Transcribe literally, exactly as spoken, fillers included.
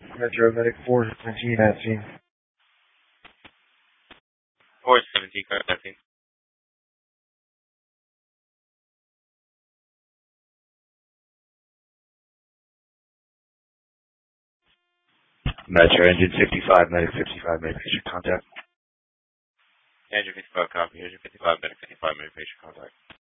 Metro Medic four seventeen at scene. four seventeen, correct, at scene. Metro Engine fifty-five, Medic fifty-five, Medic patient contact. Engine fifty-five, copy. Engine fifty-five, Medic fifty-five, Medic patient contact.